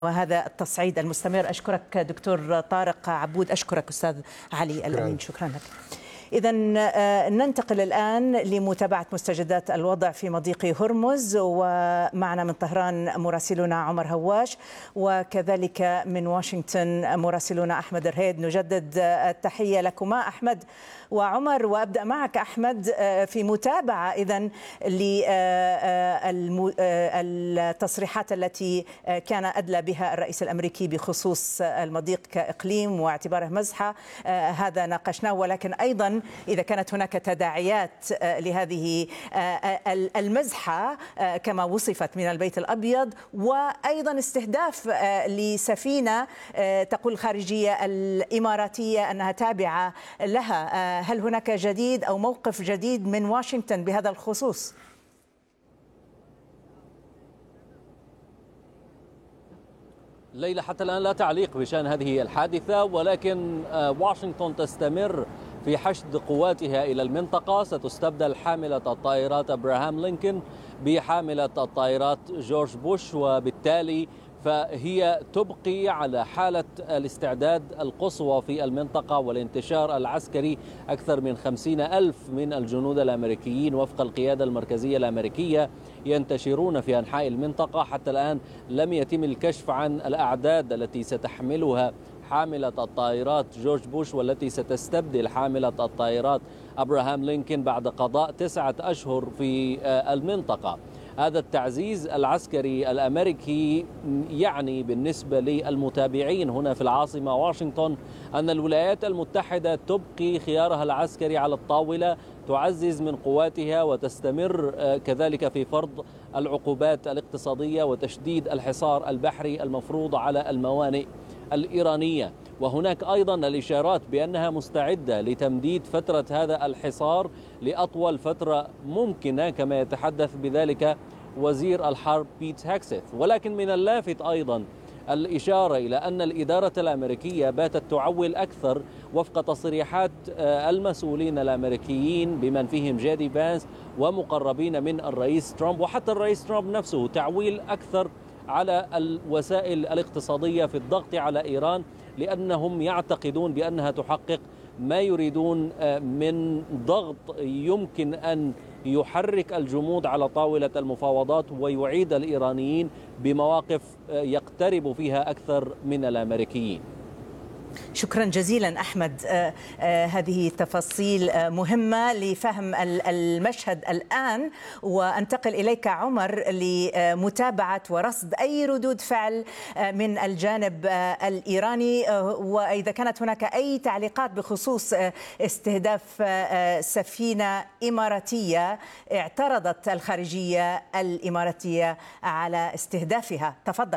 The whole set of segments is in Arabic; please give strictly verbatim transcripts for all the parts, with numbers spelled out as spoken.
وهذا التصعيد المستمر. أشكرك دكتور طارق عبود. أشكرك أستاذ علي الأمين. شكرا لك. إذا ننتقل الآن لمتابعة مستجدات الوضع في مضيق هرمز، ومعنا من طهران مراسلنا عمر هواش، وكذلك من واشنطن مراسلنا أحمد الرهيد. نجدد التحية لكما أحمد وعمر، وأبدأ معك أحمد في متابعة إذن للتصريحات التي كان أدلى بها الرئيس الأمريكي بخصوص المضيق كإقليم واعتباره مزحة. هذا ناقشناه، ولكن أيضا إذا كانت هناك تداعيات لهذه المزحة كما وصفت من البيت الأبيض، وأيضا استهداف لسفينة تقول الخارجية الإماراتية أنها تابعة لها. هل هناك جديد أو موقف جديد من واشنطن بهذا الخصوص؟ ليلى، حتى الآن لا تعليق بشأن هذه الحادثة، ولكن واشنطن تستمر في حشد قواتها إلى المنطقة. ستستبدل حاملة الطائرات أبراهام لينكولن بحاملة الطائرات جورج بوش، وبالتالي فهي تبقي على حالة الاستعداد القصوى في المنطقة والانتشار العسكري. أكثر من خمسين ألف من الجنود الأمريكيين وفق القيادة المركزية الأمريكية ينتشرون في أنحاء المنطقة. حتى الآن لم يتم الكشف عن الأعداد التي ستحملها حاملة الطائرات جورج بوش والتي ستستبدل حاملة الطائرات أبراهام لينكولن بعد قضاء تسعة أشهر في المنطقة. هذا التعزيز العسكري الأمريكي يعني بالنسبة للمتابعين هنا في العاصمة واشنطن أن الولايات المتحدة تبقي خيارها العسكري على الطاولة، تعزز من قواتها وتستمر كذلك في فرض العقوبات الاقتصادية وتشديد الحصار البحري المفروض على الموانئ الإيرانية. وهناك أيضا الإشارات بأنها مستعدة لتمديد فترة هذا الحصار لأطول فترة ممكنة كما يتحدث بذلك وزير الحرب بيت هاكسيت. ولكن من اللافت أيضا الإشارة إلى أن الإدارة الأمريكية باتت تعول أكثر وفق تصريحات المسؤولين الأمريكيين بمن فيهم جيدي فانس ومقربين من الرئيس ترامب، وحتى الرئيس ترامب نفسه تعويل أكثر على الوسائل الاقتصادية في الضغط على إيران، لأنهم يعتقدون بأنها تحقق ما يريدون من ضغط يمكن أن يحرك الجمود على طاولة المفاوضات ويعيد الإيرانيين بمواقف يقترب فيها أكثر من الأمريكيين. شكرا جزيلا أحمد. آه آه هذه تفاصيل آه مهمة لفهم المشهد الآن، وأنتقل إليك عمر لمتابعة ورصد أي ردود فعل آه من الجانب آه الإيراني، آه وإذا كانت هناك أي تعليقات بخصوص آه استهداف آه سفينة إماراتية اعترضت الخارجية الإماراتية على استهدافها. تفضل.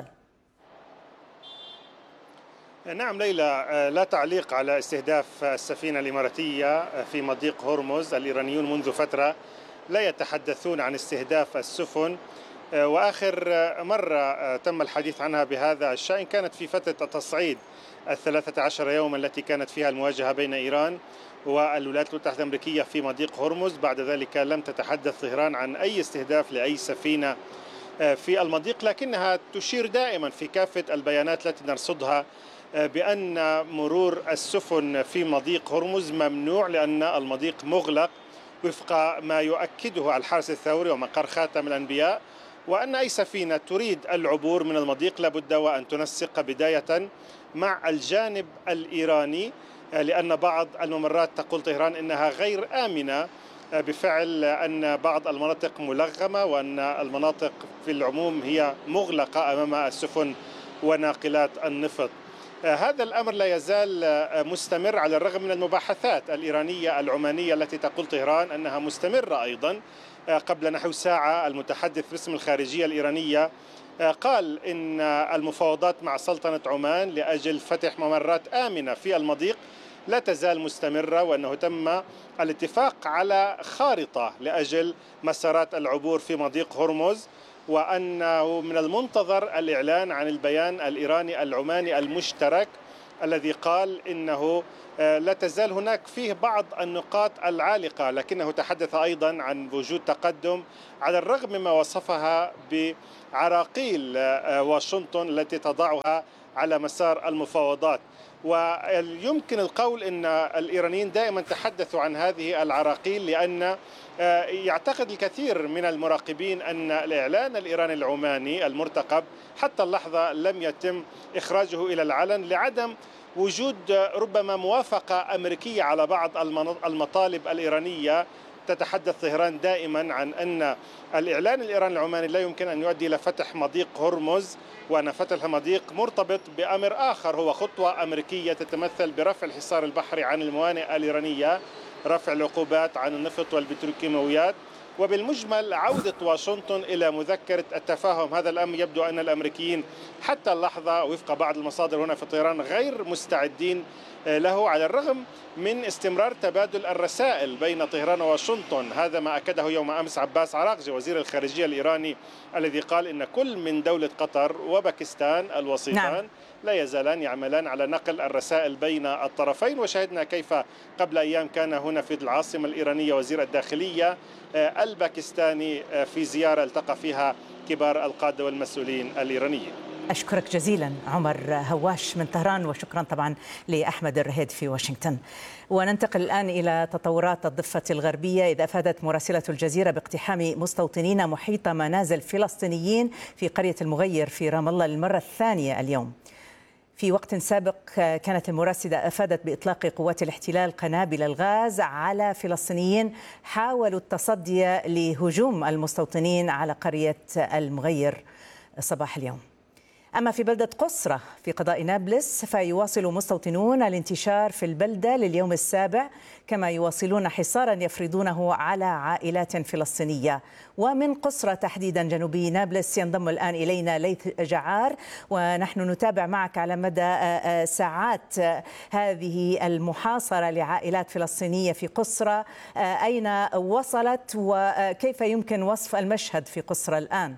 نعم ليلى، لا تعليق على استهداف السفينة الإماراتية في مضيق هرمز. الإيرانيون منذ فترة لا يتحدثون عن استهداف السفن، وآخر مرة تم الحديث عنها بهذا الشأن كانت في فترة التصعيد الثلاثة عشر يوما التي كانت فيها المواجهة بين إيران والولايات المتحدة الأمريكية في مضيق هرمز. بعد ذلك لم تتحدث طهران عن أي استهداف لأي سفينة في المضيق، لكنها تشير دائما في كافة البيانات التي نرصدها بأن مرور السفن في مضيق هرمز ممنوع، لأن المضيق مغلق وفق ما يؤكده الحرس الثوري ومقر خاتم الأنبياء، وأن أي سفينة تريد العبور من المضيق لابد وأن تنسق بداية مع الجانب الإيراني، لأن بعض الممرات تقول طهران إنها غير آمنة بفعل أن بعض المناطق ملغمة وأن المناطق في العموم هي مغلقة أمام السفن وناقلات النفط. هذا الأمر لا يزال مستمر على الرغم من المباحثات الإيرانية العمانية التي تقول طهران أنها مستمرة أيضا. قبل نحو ساعة المتحدث باسم الخارجية الإيرانية قال إن المفاوضات مع سلطنة عمان لأجل فتح ممرات آمنة في المضيق لا تزال مستمرة، وأنه تم الاتفاق على خارطة لأجل مسارات العبور في مضيق هرمز، وأنه من المنتظر الإعلان عن البيان الإيراني العماني المشترك الذي قال إنه لا تزال هناك فيه بعض النقاط العالقة، لكنه تحدث أيضا عن وجود تقدم على الرغم مما وصفها بعراقيل واشنطن التي تضعها على مسار المفاوضات. ويمكن القول أن الإيرانيين دائما تحدثوا عن هذه العراقيل، لأن يعتقد الكثير من المراقبين أن الإعلان الإيراني العماني المرتقب حتى اللحظة لم يتم إخراجه إلى العلن لعدم وجود ربما موافقة أمريكية على بعض المطالب الإيرانية. تتحدث طهران دائما عن أن الإعلان الإيراني العماني لا يمكن أن يؤدي إلى فتح مضيق هرمز، وأن فتح المضيق مرتبط بأمر آخر هو خطوة أمريكية تتمثل برفع الحصار البحري عن الموانئ الإيرانية، رفع العقوبات عن النفط والبتروكيماويات، وبالمجمل عودة واشنطن إلى مذكرة التفاهم. هذا الأمر يبدو أن الأمريكيين حتى اللحظة وفق بعض المصادر هنا في طهران غير مستعدين له، على الرغم من استمرار تبادل الرسائل بين طهران وواشنطن. هذا ما أكده يوم أمس عباس عراقجي وزير الخارجية الإيراني، الذي قال إن كل من دولة قطر وباكستان الوسيطان نعم. لا يزالان يعملان على نقل الرسائل بين الطرفين. وشاهدنا كيف قبل أيام كان هنا في العاصمة الإيرانية وزير الداخلية الباكستاني في زيارة التقى فيها كبار القادة والمسؤولين الإيرانيين. أشكرك جزيلا عمر هواش من طهران، وشكرا طبعا لأحمد الرهيد في واشنطن. وننتقل الآن إلى تطورات الضفة الغربية، إذ أفادت مراسلة الجزيرة باقتحام مستوطنين محيط منازل فلسطينيين في قرية المغير في رام الله للمرة الثانية اليوم. في وقت سابق كانت المراسلة أفادت بإطلاق قوات الاحتلال قنابل الغاز على فلسطينيين حاولوا التصدي لهجوم المستوطنين على قرية المغير صباح اليوم. أما في بلدة قصرة في قضاء نابلس فيواصل مستوطنون الانتشار في البلدة لليوم السابع، كما يواصلون حصارا يفرضونه على عائلات فلسطينية. ومن قصرة تحديدا جنوبي نابلس ينضم الآن إلينا ليث جعار، ونحن نتابع معك على مدى ساعات هذه المحاصرة لعائلات فلسطينية في قصرة. أين وصلت وكيف يمكن وصف المشهد في قصرة الآن؟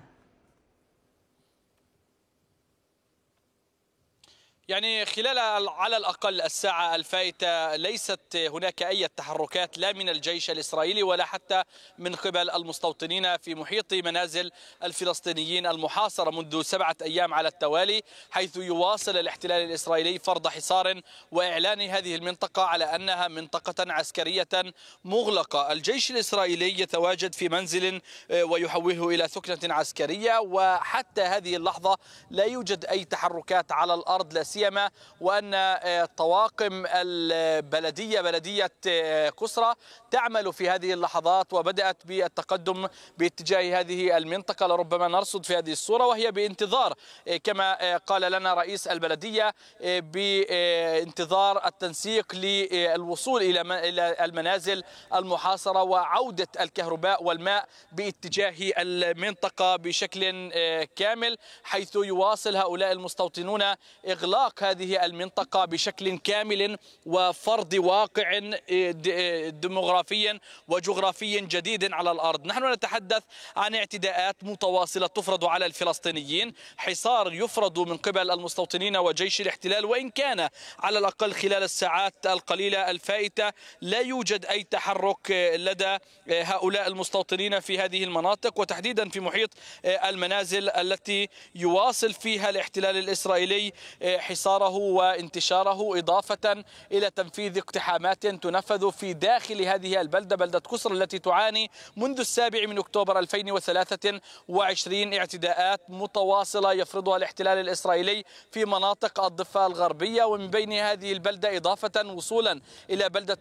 يعني خلال على الأقل الساعة الفائتة ليست هناك أي تحركات لا من الجيش الإسرائيلي ولا حتى من قبل المستوطنين في محيط منازل الفلسطينيين المحاصرة منذ سبعة أيام على التوالي، حيث يواصل الاحتلال الإسرائيلي فرض حصار وإعلان هذه المنطقة على أنها منطقة عسكرية مغلقة. الجيش الإسرائيلي يتواجد في منزل ويحوله إلى ثكنة عسكرية، وحتى هذه اللحظة لا يوجد أي تحركات على الأرض، لا سيما وأن طواقم البلدية بلدية قصرة تعمل في هذه اللحظات وبدأت بالتقدم باتجاه هذه المنطقة. لربما نرصد في هذه الصورة وهي بانتظار، كما قال لنا رئيس البلدية، بانتظار التنسيق للوصول إلى المنازل المحاصرة وعودة الكهرباء والماء باتجاه المنطقة بشكل كامل، حيث يواصل هؤلاء المستوطنون إغلاق هذه المنطقة بشكل كامل وفرض واقع ديموغرافي وجغرافي جديد على الأرض. نحن نتحدث عن اعتداءات متواصلة تفرض على الفلسطينيين، حصار يفرض من قبل المستوطنين وجيش الاحتلال، وإن كان على الأقل خلال الساعات القليلة الفائتة لا يوجد أي تحرك لدى هؤلاء المستوطنين في هذه المناطق، وتحديدا في محيط المنازل التي يواصل فيها الاحتلال الإسرائيلي حصاره وانتشاره، إضافة إلى تنفيذ اقتحامات تنفذ في داخل هذه البلدة، بلدة قصر التي تعاني منذ السابع من أكتوبر ألفين وثلاثة وعشرين اعتداءات متواصلة يفرضها الاحتلال الإسرائيلي في مناطق الضفة الغربية، ومن بين هذه البلدة إضافة وصولا إلى بلدة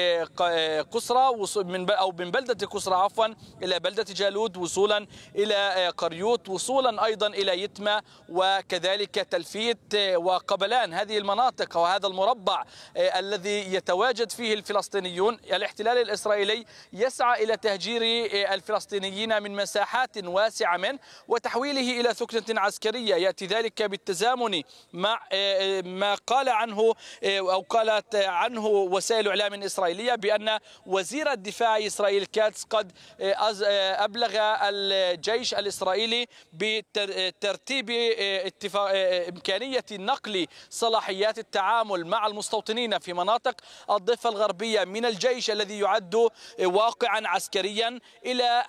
قصرة أو من بلدة قصرة عفوا إلى بلدة جالود، وصولا إلى قريوت، وصولا أيضا إلى يتمة، وكذلك تلفيت وقبلان. هذه المناطق وهذا المربع الذي يتواجد فيه الفلسطينيون، الاحتلال الإسرائيلي يسعى إلى تهجير الفلسطينيين من مساحات واسعة منه وتحويله إلى ثكنة عسكرية. يأتي ذلك بالتزامن مع ما قال عنه أو قالت عنه وسائل إعلام إسرائيلية بأن وزير الدفاع إسرائيل كاتس قد أبلغ الجيش الإسرائيلي بترتيب اتفاق إمكانية نقل كل صلاحيات التعامل مع المستوطنين في مناطق الضفة الغربية من الجيش الذي يعد واقعا عسكريا إلى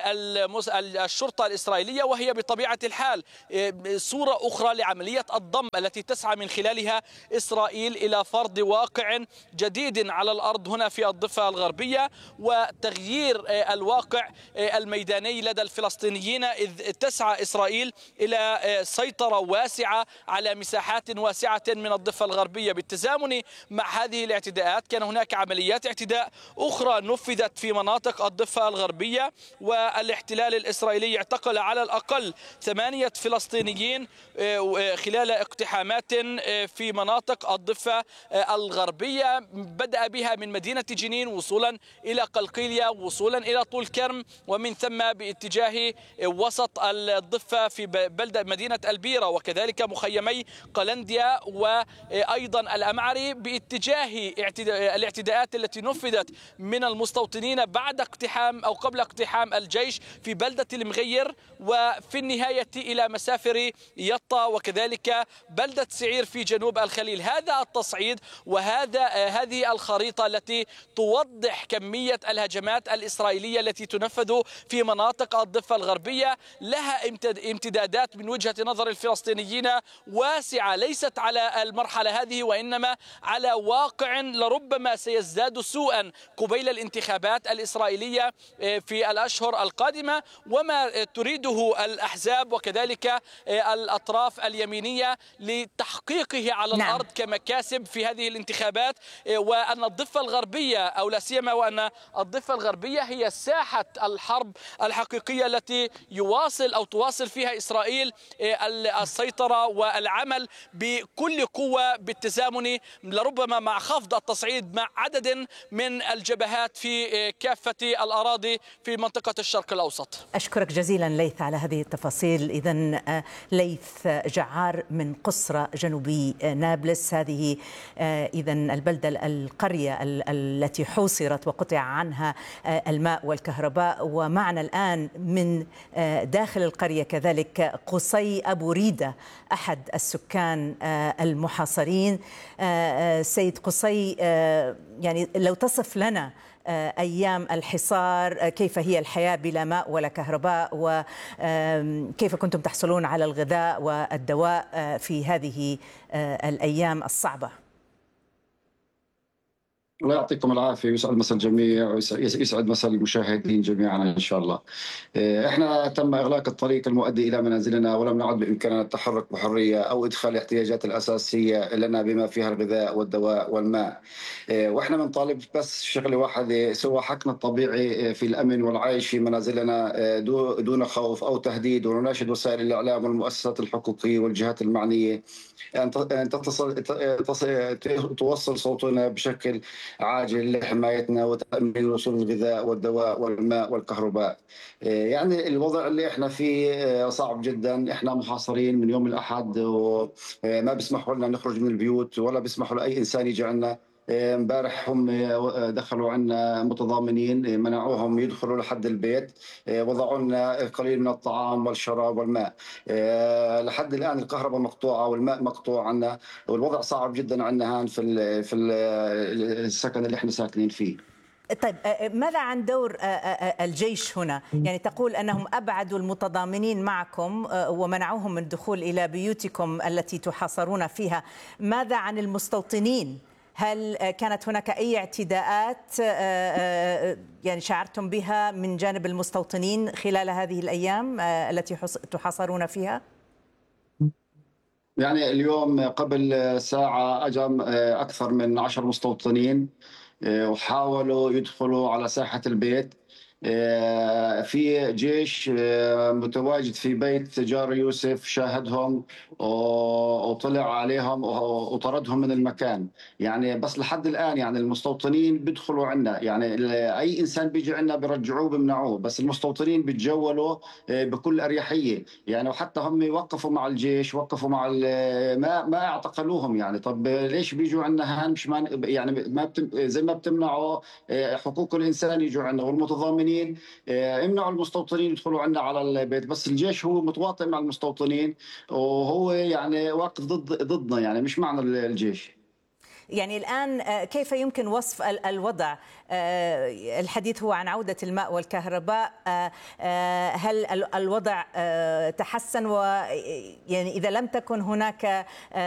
الشرطة الإسرائيلية، وهي بطبيعة الحال صورة أخرى لعملية الضم التي تسعى من خلالها إسرائيل إلى فرض واقع جديد على الأرض هنا في الضفة الغربية وتغيير الواقع الميداني لدى الفلسطينيين، إذ تسعى إسرائيل إلى سيطرة واسعة على مساحات واسعة من الضفة الغربية. بالتزامن مع هذه الاعتداءات كان هناك عمليات اعتداء أخرى نفذت في مناطق الضفة الغربية، والاحتلال الإسرائيلي اعتقل على الأقل ثمانية فلسطينيين خلال اقتحامات في مناطق الضفة الغربية، بدأ بها من مدينة جنين وصولا إلى قلقيلية وصولا إلى طول كرم، ومن ثم باتجاه وسط الضفة في بلدة مدينة البيرة وكذلك مخيمي قلنديا وأيضا الأمعري، باتجاه الاعتداءات التي نفذت من المستوطنين بعد اقتحام أو قبل اقتحام الجيش في بلدة المغير، وفي النهاية إلى مسافر يطا وكذلك بلدة سعير في جنوب الخليل. هذا التصعيد وهذا هذه الخريطة التي توضح كمية الهجمات الإسرائيلية التي تنفذ في مناطق الضفة الغربية لها امتدادات من وجهة نظر الفلسطينيين واسعة، ليست على المرحلة هذه وإنما على واقع لربما سيزداد سوءا قبيل الانتخابات الإسرائيلية في الأشهر القادمة، وما تريده الأحزاب وكذلك الأطراف اليمينية لتحقيقه على نعم. الأرض كمكاسب في هذه الانتخابات، وأن الضفة الغربية أو لا سيما وأن الضفة الغربية هي ساحة الحرب الحقيقية التي يواصل أو تواصل فيها إسرائيل السيطرة والعمل بكل قوة بالتزامن لربما مع خفض التصعيد مع عدد من الجبهات في كافة الأراضي في منطقة الشرق الأوسط. أشكرك جزيلا ليث على هذه التفاصيل. إذن ليث جعار من قصرى جنوبي نابلس، هذه إذن البلدة القرية التي حوصرت وقطع عنها الماء والكهرباء. ومعنا الآن من داخل القرية كذلك قصي أبو ريدة أحد السكان المحاصرين. سيد قصي، يعني لو تصف لنا أيام الحصار، كيف هي الحياة بلا ماء ولا كهرباء، وكيف كنتم تحصلون على الغذاء والدواء في هذه الأيام الصعبة؟ الله يعطيكم العافية ويسعد مسا الجميع ويسعد مسا المشاهدين جميعا إن شاء الله. إحنا تم إغلاق الطريق المؤدي إلى منازلنا، ولم نعد بإمكاننا التحرك بحرية أو إدخال الاحتياجات الأساسية لنا بما فيها الغذاء والدواء والماء. وإحنا بنطالب بس شغلة واحدة، سوى حقنا الطبيعي في الأمن والعيش في منازلنا دون خوف أو تهديد. ونناشد وسائل الإعلام والمؤسسات الحقوقية والجهات المعنية أن تتصل توصل صوتنا بشكل عاجل لحمايتنا وتأمين وصول الغذاء والدواء والماء والكهرباء. يعني الوضع اللي احنا فيه صعب جدا، احنا محاصرين من يوم الأحد وما بيسمحوا لنا نخرج من البيوت ولا بيسمحوا لأي إنسان يجي عنا. امبارح هم دخلوا عنا متضامنين، منعوهم يدخلوا لحد البيت، وضعوا لنا القليل من الطعام والشراب والماء. لحد الآن الكهرباء مقطوعة والماء مقطوع عنا، والوضع صعب جدا عنا هان في في السكن اللي احنا ساكنين فيه. طيب، ماذا عن دور الجيش هنا؟ يعني تقول أنهم أبعدوا المتضامنين معكم ومنعوهم من الدخول إلى بيوتكم التي تحاصرون فيها. ماذا عن المستوطنين؟ هل كانت هناك أي اعتداءات يعني شعرتم بها من جانب المستوطنين خلال هذه الأيام التي تحاصرون فيها؟ يعني اليوم قبل ساعة أجا أكثر من عشر مستوطنين وحاولوا يدخلوا على ساحة البيت. في جيش متواجد في بيت جار يوسف شاهدهم وطلع عليهم وطردهم من المكان. يعني بس لحد الآن يعني المستوطنين بيدخلوا عنا، يعني أي إنسان بيجي عنا بيرجعوه بمنعوه، بس المستوطنين بيتجولوا بكل أريحية. يعني وحتى هم وقفوا مع الجيش، وقفوا مع ما ما اعتقلوهم. يعني طب ليش بيجوا عنا هان؟ مش يعني ما بتم... زي ما بتمنعوا حقوق الإنسان يجوا عنا، والمتضامنين قائمين، امنعوا المستوطنين يدخلوا عندنا على البيت. بس الجيش هو متواطئ مع المستوطنين وهو يعني واقف ضد ضدنا، يعني مش معنا الجيش. يعني الآن كيف يمكن وصف الوضع؟ الحديث هو عن عودة الماء والكهرباء، هل الوضع تحسن؟ ويعني إذا لم تكن هناك